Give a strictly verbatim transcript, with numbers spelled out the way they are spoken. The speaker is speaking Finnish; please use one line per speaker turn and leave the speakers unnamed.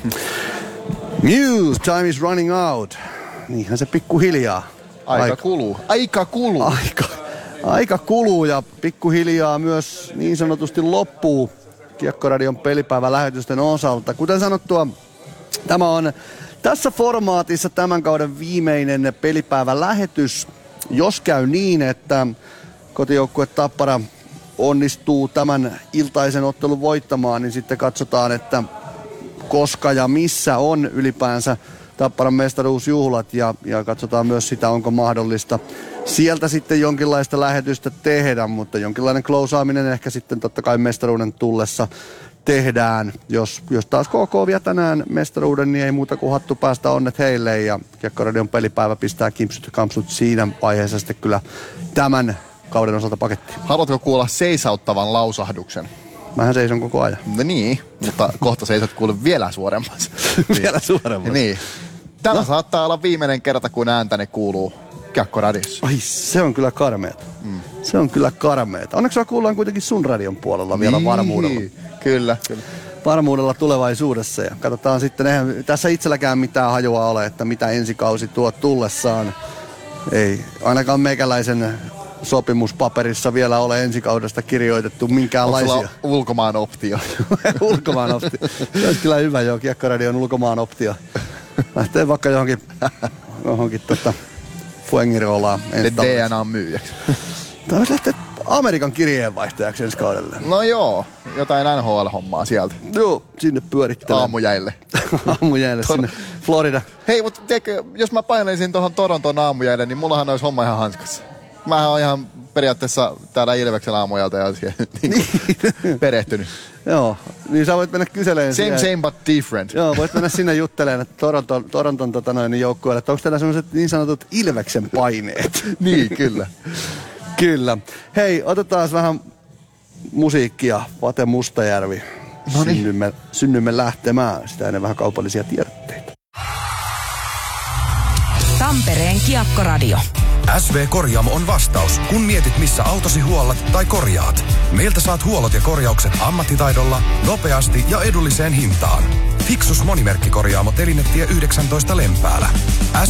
News, time is running out. Niinhän se pikkuhiljaa.
Aika, Aika kuluu. Aika kuluu.
Aika, aika kuluu ja pikkuhiljaa myös niin sanotusti loppuu Kiekkoradion pelipäivän lähetysten osalta. Kuten sanottua, tämä on tässä formaatissa tämän kauden viimeinen pelipäivän lähetys. Jos käy niin, että kotijoukkue Tappara onnistuu tämän iltaisen ottelun voittamaan, niin sitten katsotaan, että koska ja missä on ylipäänsä Tapparan mestaruusjuhlat ja, ja katsotaan myös sitä, onko mahdollista sieltä sitten jonkinlaista lähetystä tehdä, mutta jonkinlainen klousaaminen ehkä sitten totta kai mestaruuden tullessa tehdään. Jos, jos taas K K vie tänään mestaruuden, niin ei muuta kuin hattu päästä onnet heille ja Kiekkoradion pelipäivä pistää kimpsut ja kampsut siinä vaiheessa sitten kyllä tämän kauden osalta pakettiin.
Haluatko kuulla seisauttavan lausahduksen?
Mähän seison koko ajan.
No niin, mutta kohta seisot kuule vielä suoremmassa.
Vielä suoremmassa.
Niin. Tämä no. saattaa olla viimeinen kerta, kun ääntäni kuuluu Kiekkoradiossa.
Ai, se on kyllä karmeeta. Mm. Se on kyllä karmeeta. Onneksi kuullaan kuitenkin sun radion puolella vielä niin, varmuudella.
Kyllä, kyllä.
Varmuudella tulevaisuudessa. Ja katsotaan sitten, eihän tässä itselläkään mitään hajua ole, että mitä ensikausi tuo tullessaan. Ei ainakaan meikäläisen sopimuspaperissa vielä ole ensikaudesta kirjoitettu minkäänlaisia.
Onko sulla ulkomaan optio?
Ulkomaan optio. Se olisi kyllä hyvä jo, Kiekkoradion ulkomaan optio. Lähtee vaikka johonkin, johonkin tota Fuengirolaan.
D N A myyjäksi.
Tämä olisi lähteä Amerikan kirjeenvaihtajaksi ensi kaudelle.
No joo, jotain N H L-hommaa sieltä.
Joo, sinne pyörittelee.
Aamujäille.
Aamujäille sinne Florida.
Hei, mutta tiedätkö, jos mä painaisin tuohon Toronton aamujäille, niin mullahan olisi homma ihan hanskassa. Mähän oon ihan periaatteessa täällä Ilveksen aamujalta ja niin perehtynyt.
Joo, niin sä voit mennä kyseleen.
Same, siihen. Same but different.
Joo, voit mennä sinne juttelemaan, että Toronton, Toronton tota noin, niin joukkueelle, että onko teillä sellaiset niin sanotut Ilveksen paineet?
Niin, kyllä.
Kyllä. Hei, otetaan vähän musiikkia. Pate Mustajärvi. Synnymme, synnymme lähtemään. Sitä ennen vähän kaupallisia tiedotteita.
Tampereen Kiekkoradio.
S V Korjaamo on vastaus, kun mietit missä autosi huollat tai korjaat. Meiltä saat huollot ja korjaukset ammattitaidolla, nopeasti ja edulliseen hintaan. Fiksus monimerkkikorjaamo Telinetie yhdeksäntoista Lempäälä.